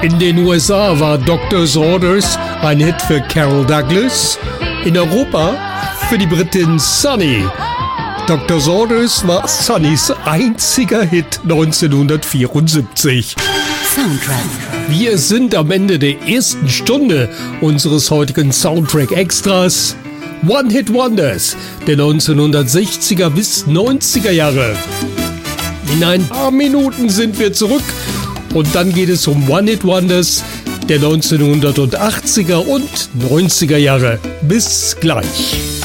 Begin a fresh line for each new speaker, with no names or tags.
In den USA war Doctor's Orders ein Hit für Carol Douglas, in Europa für die Britin Sunny. Doctor's Orders war Sunnys einziger Hit 1974.
Soundtrack.
Wir sind am Ende der ersten Stunde unseres heutigen Soundtrack-Extras. One-Hit-Wonders der 1960er bis 90er Jahre. In ein paar Minuten sind wir zurück und dann geht es um One-Hit-Wonders der 1980er und 90er Jahre. Bis gleich.